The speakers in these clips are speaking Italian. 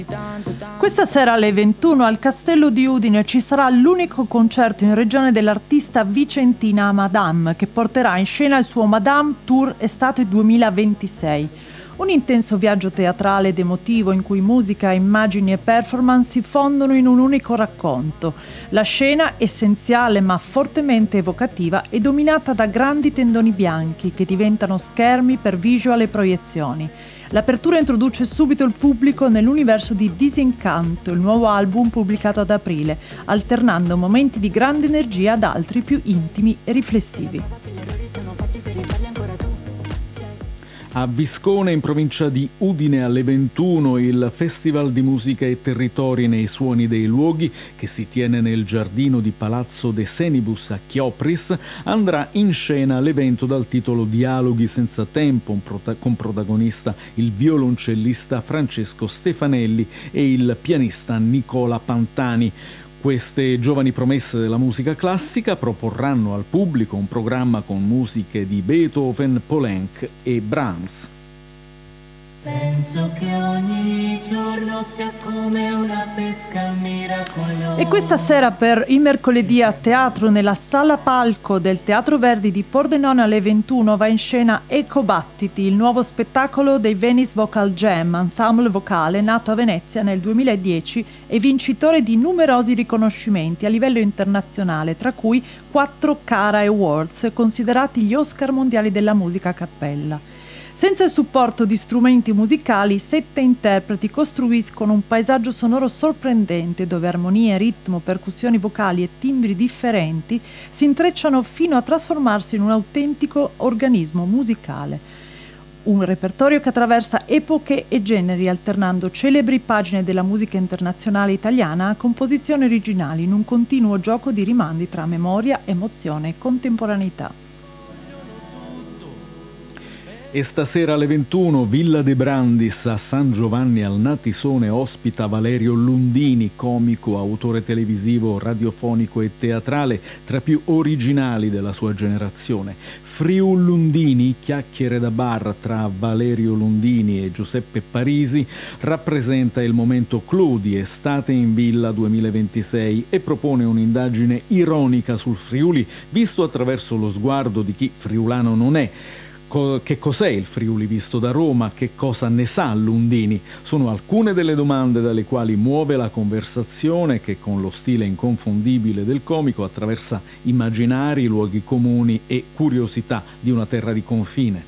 Questa sera alle 21 al Castello di Udine ci sarà l'unico concerto in regione dell'artista Vicentina Madame, che porterà in scena il suo Madame Tour Estate 2026. Un intenso viaggio teatrale ed emotivo in cui musica, immagini e performance si fondono in un unico racconto. La scena, essenziale ma fortemente evocativa, è dominata da grandi tendoni bianchi che diventano schermi per visual e proiezioni. L'apertura introduce subito il pubblico nell'universo di Disincanto, il nuovo album pubblicato ad aprile, alternando momenti di grande energia ad altri più intimi e riflessivi. A Viscone, in provincia di Udine, alle 21, il Festival di Musica e Territori nei Suoni dei Luoghi, che si tiene nel giardino di Palazzo De Senibus a Chiopris, andrà in scena l'evento dal titolo Dialoghi senza tempo, con protagonista il violoncellista Francesco Stefanelli e il pianista Nicola Pantani. Queste giovani promesse della musica classica proporranno al pubblico un programma con musiche di Beethoven, Poulenc e Brahms. Penso che ogni giorno sia come una pesca miracolosa. E questa sera per il mercoledì a teatro nella sala palco del Teatro Verdi di Pordenone alle 21 va in scena Eco Battiti, il nuovo spettacolo dei Venice Vocal Jam, ensemble vocale nato a Venezia nel 2010 e vincitore di numerosi riconoscimenti a livello internazionale, tra cui 4 Cara Awards, considerati gli Oscar mondiali della musica a cappella. Senza il supporto di strumenti musicali, 7 interpreti costruiscono un paesaggio sonoro sorprendente dove armonie, ritmo, percussioni vocali e timbri differenti si intrecciano fino a trasformarsi in un autentico organismo musicale. Un repertorio che attraversa epoche e generi, alternando celebri pagine della musica internazionale italiana a composizioni originali in un continuo gioco di rimandi tra memoria, emozione e contemporaneità. E stasera alle 21 Villa de Brandis a San Giovanni al Natisone ospita Valerio Lundini, comico, autore televisivo, radiofonico e teatrale tra più originali della sua generazione. Friul Lundini, chiacchiere da bar tra Valerio Lundini e Giuseppe Parisi, rappresenta il momento clou di Estate in Villa 2026 e propone un'indagine ironica sul Friuli visto attraverso lo sguardo di chi friulano non è. Che cos'è il Friuli visto da Roma? Che cosa ne sa Lundini? Sono alcune delle domande dalle quali muove la conversazione che con lo stile inconfondibile del comico attraversa immaginari, luoghi comuni e curiosità di una terra di confine.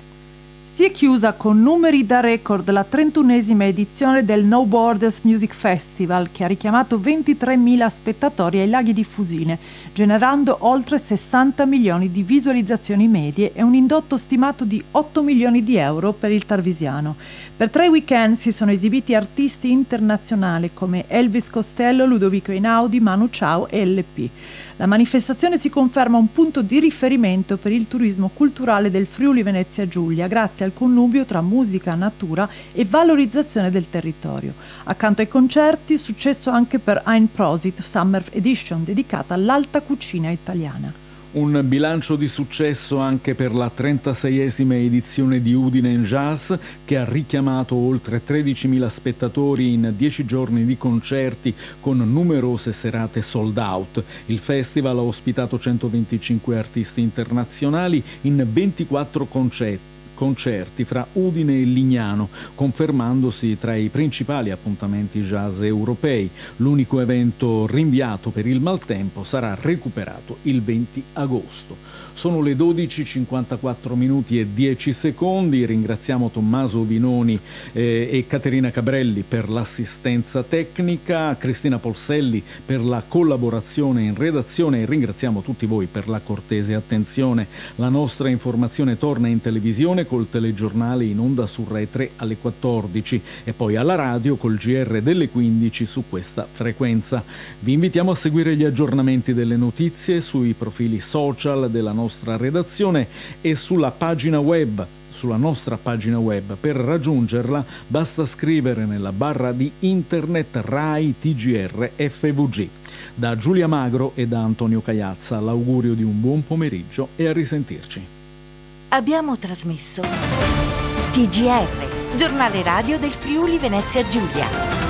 Si è chiusa con numeri da record la 31esima edizione del No Borders Music Festival, che ha richiamato 23.000 spettatori ai laghi di Fusine, generando oltre 60 milioni di visualizzazioni medie e un indotto stimato di 8 milioni di euro per il Tarvisiano. Per 3 weekend si sono esibiti artisti internazionali come Elvis Costello, Ludovico Einaudi, Manu Chao e LP. La manifestazione si conferma un punto di riferimento per il turismo culturale del Friuli Venezia Giulia, grazie al connubio tra musica, natura e valorizzazione del territorio. Accanto ai concerti, successo anche per Ein Prosit Summer Edition, dedicata all'alta cucina italiana. Un bilancio di successo anche per la 36esima edizione di Udine in Jazz, che ha richiamato oltre 13.000 spettatori in 10 giorni di concerti con numerose serate sold out. Il festival ha ospitato 125 artisti internazionali in 24 concerti fra Udine e Lignano, confermandosi tra i principali appuntamenti jazz europei. L'unico evento rinviato per il maltempo sarà recuperato il 20 agosto. Sono le 12:54 minuti e 10 secondi. Ringraziamo Tommaso Vinoni e Caterina Cabrelli per l'assistenza tecnica, Cristina Polselli per la collaborazione in redazione e ringraziamo tutti voi per la cortese attenzione. La nostra informazione torna in televisione col telegiornale in onda su Rai 3 alle 14 e poi alla radio col GR delle 15 su questa frequenza. Vi invitiamo a seguire gli aggiornamenti delle notizie sui profili social della nostra redazione e sulla nostra pagina web. Per raggiungerla basta scrivere nella barra di internet Rai TGR FVG. Da Giulia Magro e da Antonio Cagliazza l'augurio di un buon pomeriggio e a risentirci. Abbiamo trasmesso TGR, giornale radio del Friuli Venezia Giulia.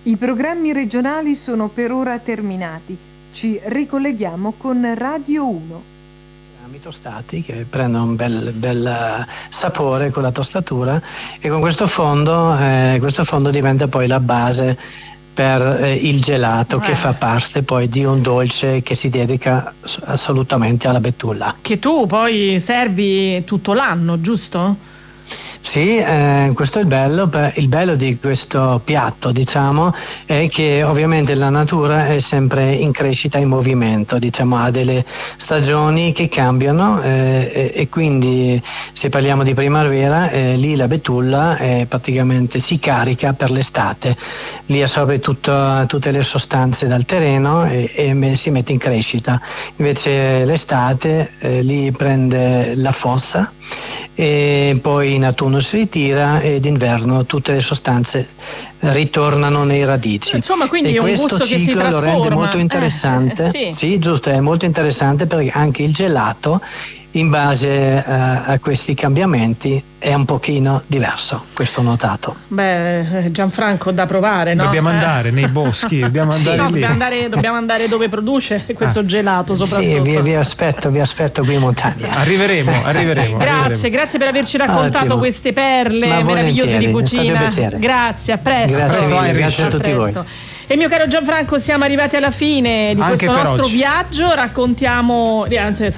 I programmi regionali sono per ora terminati. Ci ricolleghiamo con Radio 1. I tostati che prendono un bel sapore con la tostatura, e con questo fondo diventa poi la base per il gelato, che fa parte poi di un dolce che si dedica assolutamente alla betulla. Che tu poi servi tutto l'anno, giusto? Sì, questo è il bello di questo piatto, diciamo, è che ovviamente la natura è sempre in crescita, in movimento, diciamo, ha delle stagioni che cambiano, e quindi se parliamo di primavera, lì la betulla praticamente si carica per l'estate, lì assorbe tutte le sostanze dal terreno e si mette in crescita. Invece l'estate lì prende la forza e poi in autunno si ritira, ed d'inverno tutte le sostanze ritornano nei radici. Insomma, quindi e è un questo gusto che si ciclo trasforma. lo rende molto interessante. Sì, giusto, è molto interessante, perché anche il gelato, in base a questi cambiamenti, è un pochino diverso, questo ho notato. Beh, Gianfranco, da provare, no? Dobbiamo andare nei boschi, dobbiamo andare lì. Dobbiamo andare dove produce questo gelato, soprattutto. Sì, vi aspetto qui in montagna. Arriveremo. Grazie per averci raccontato queste perle meravigliose di cucina. Grazie, a presto. Grazie a tutti voi. E mio caro Gianfranco, siamo arrivati alla fine di questo nostro viaggio. Salutiamo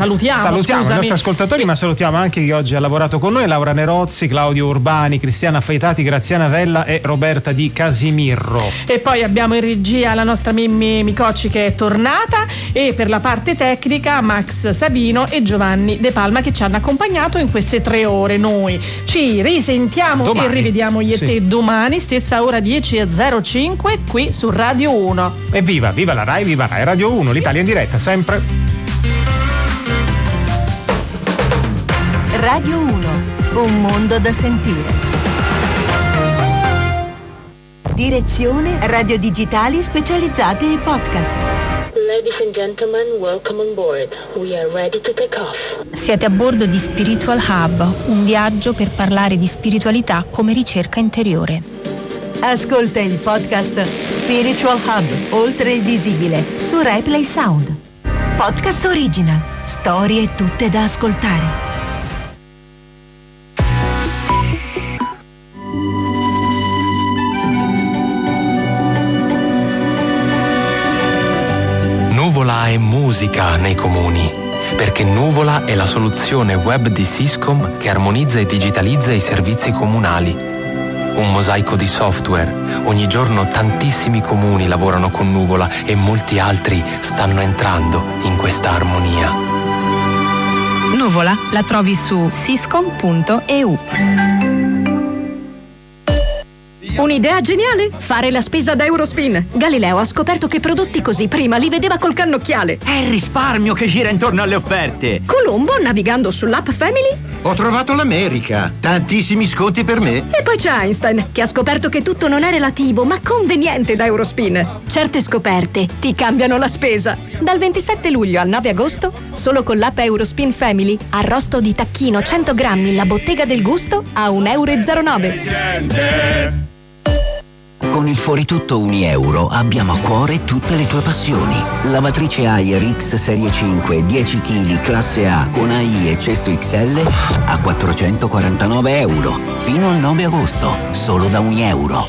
i nostri ascoltatori, ma salutiamo anche chi oggi ha lavorato con noi: Laura Nerozzi, Claudio Urbani, Cristiana Faitati, Graziana Vella e Roberta Di Casimirro. E poi abbiamo in regia la nostra Mimmi Micocci, che è tornata, e per la parte tecnica Max Sabino e Giovanni De Palma, che ci hanno accompagnato in queste 3 ore. Noi ci risentiamo domani, e rivediamo io e te domani, stessa ora 10:05 qui su Radio 1. E viva la Rai, viva Rai Radio 1, l'Italia in diretta sempre. Radio 1, un mondo da sentire. Direzione Radio Digitali Specializzate e Podcast. Ladies and gentlemen, welcome on board. We are ready to take off. Siete a bordo di Spiritual Hub, un viaggio per parlare di spiritualità come ricerca interiore. Ascolta il podcast Spiritual Hub, oltre il visibile, su Replay Sound. Podcast original, storie tutte da ascoltare. Nuvola è musica nei comuni, perché Nuvola è la soluzione web di Syscom che armonizza e digitalizza i servizi comunali. Un mosaico di software. Ogni giorno tantissimi comuni lavorano con Nuvola e molti altri stanno entrando in questa armonia. Nuvola la trovi su syscom.eu. Un'idea geniale? Fare la spesa da Eurospin. Galileo ha scoperto che prodotti così prima li vedeva col cannocchiale. È il risparmio che gira intorno alle offerte. Colombo, navigando sull'app Family, ho trovato l'America, tantissimi sconti per me. E poi c'è Einstein, che ha scoperto che tutto non è relativo, ma conveniente da Eurospin. Certe scoperte ti cambiano la spesa. Dal 27 luglio al 9 agosto, solo con l'app Eurospin Family, arrosto di tacchino 100 grammi La Bottega del Gusto a €1,09. Con il Fuoritutto Unieuro abbiamo a cuore tutte le tue passioni. Lavatrice Haier X Serie 5 10 kg classe A con AI e cesto XL a €449 fino al 9 agosto, solo da Unieuro.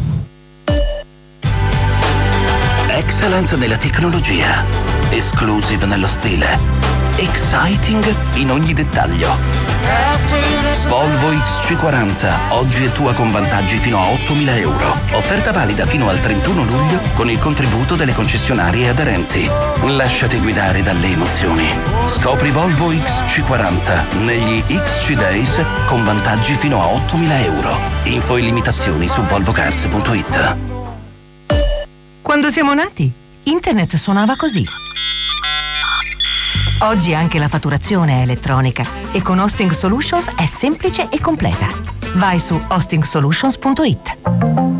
Excellent nella tecnologia, exclusive nello stile, exciting in ogni dettaglio. Volvo XC40, oggi è tua con vantaggi fino a €8.000. Offerta valida fino al 31 luglio con il contributo delle concessionarie aderenti. Lasciati guidare dalle emozioni. Scopri Volvo XC40 negli XC Days con vantaggi fino a €8.000. Info e limitazioni su volvocars.it. Quando siamo nati, internet suonava così. Oggi anche la fatturazione è elettronica e con Hosting Solutions è semplice e completa. Vai su hostingsolutions.it.